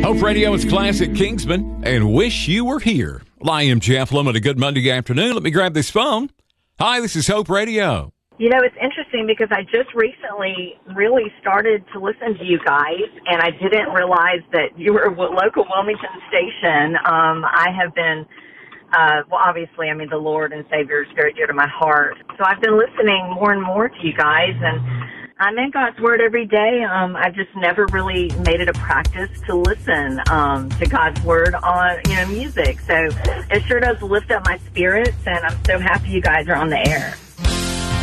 Hope Radio is Classic Kingsman and Wish You Were Here. Well, I am Jeff Lemon. A good Monday afternoon. Let me grab this phone. Hi, this is Hope Radio. You know, it's interesting because I just recently really started to listen to you guys, and I didn't realize that you were a local Wilmington station. I have been, well, obviously, I mean, the Lord and Savior is very dear to my heart. So I've been listening more and more to you guys, and I'm in God's Word every day. I've just never really made it a practice to listen to God's Word on, music. So it sure does lift up my spirits, and I'm so happy you guys are on the air.